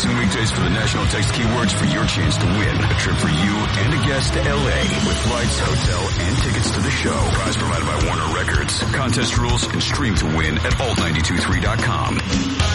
Listen weekdays for the national text keywords for your chance to win a trip for you and a guest to L.A. with flights, hotel, and tickets to the show. Prize provided by Warner Records. Contest rules and stream to win at alt923.com.